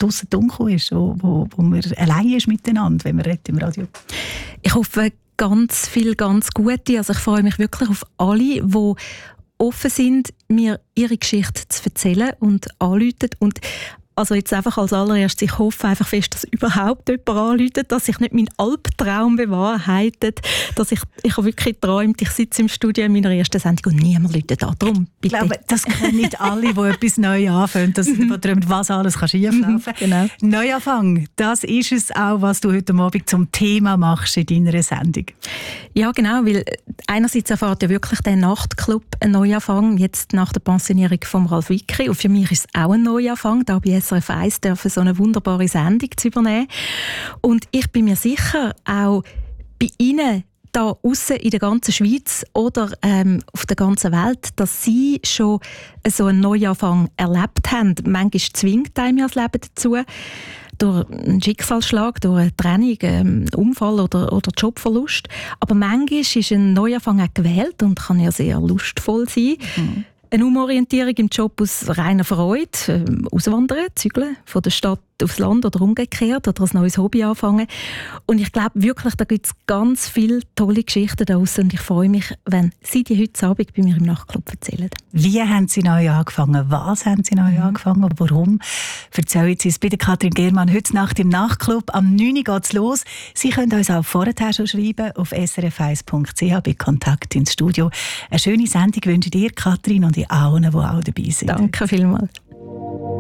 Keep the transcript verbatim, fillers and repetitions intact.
draussen dunkel ist, wo, wo, wo man allein ist miteinander, wenn man redet im Radio? Ich hoffe ganz viel, ganz Gute. Also ich freue mich wirklich auf alle, die offen sind, mir ihre Geschichte zu erzählen und anrufen. Und also jetzt einfach als allererstes, ich hoffe einfach fest, dass überhaupt jemand anruft, dass sich nicht mein Albtraum bewahrheitet, dass ich, ich habe wirklich geträumt, ich sitze im Studio in meiner ersten Sendung und niemand ruft an. Darum, bitte. Ich glaube, das können nicht alle, die etwas neu anfangen, dass sie träumen, was alles kann schieflaufen kann. Genau. Neuanfang, das ist es auch, was du heute Abend zum Thema machst in deiner Sendung. Ja, genau, weil einerseits erfahrt ja wirklich der Nachtclub einen Neuanfang, jetzt nach der Pensionierung von Ralf Wicki. Und für mich ist es auch ein Neuanfang, da bei S R F eins dürfen so eine wunderbare Sendung zu übernehmen. Und ich bin mir sicher, auch bei Ihnen da aussen in der ganzen Schweiz oder ähm, auf der ganzen Welt, dass Sie schon so einen Neuanfang erlebt haben. Manchmal zwingt einem ja das Leben dazu, durch einen Schicksalsschlag, durch eine Trennung, einen Unfall oder, oder Jobverlust. Aber manchmal ist ein Neuanfang auch gewählt und kann ja sehr lustvoll sein. Mhm. Eine Umorientierung im Job aus reiner Freude, äh, auswandern, zügeln, von der Stadt aufs Land oder umgekehrt oder ein neues Hobby anfangen. Und ich glaube wirklich, da gibt es ganz viele tolle Geschichten da draussen und ich freue mich, wenn Sie die heute Abend bei mir im Nachtclub erzählen. Wie haben Sie neu angefangen? Was haben Sie neu mhm. angefangen? Warum? Erzählen Sie es bei der Katrin Germann heute Nacht im Nachtclub. Am neun Uhr geht es los. Sie können uns auch vorher schon schreiben auf s r f eins punkt c h bei Kontakt ins Studio. Eine schöne Sendung wünsche ich dir, Katrin, und die allen, die auch dabei sind. Danke vielmals.